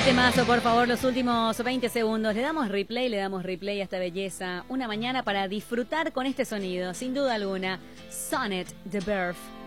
Temazo, por favor, los últimos 20 segundos. Le damos replay a esta belleza. Una mañana para disfrutar con este sonido, sin duda alguna. Sonnet, The Birth.